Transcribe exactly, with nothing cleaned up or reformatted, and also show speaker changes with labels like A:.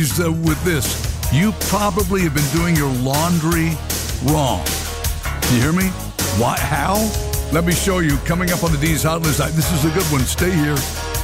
A: uh, with this. You probably have been doing your laundry wrong. Do you hear me? Why? How? Let me show you. Coming up on the D's Hot List. This is a good one. Stay here.